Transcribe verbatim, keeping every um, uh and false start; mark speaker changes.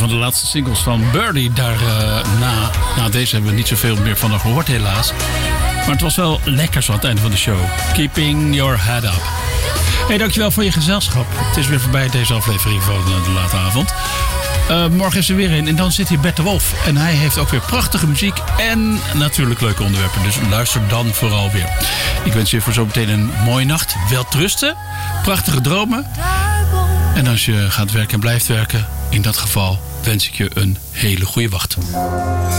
Speaker 1: van de laatste singles van Birdie. Daarna, na, na deze hebben we niet zoveel meer van haar gehoord helaas. Maar het was wel lekker zo aan het einde van de show. Keeping your head up. Hey, dankjewel voor je gezelschap. Het is weer voorbij deze aflevering van de late avond. Uh, morgen is er weer een en dan zit hier Bert de Wolf. En hij heeft ook weer prachtige muziek en natuurlijk leuke onderwerpen. Dus luister dan vooral weer. Ik wens je voor zometeen een mooie nacht. Welterusten, prachtige dromen. En als je gaat werken en blijft werken, in dat geval wens ik je een hele goede wacht.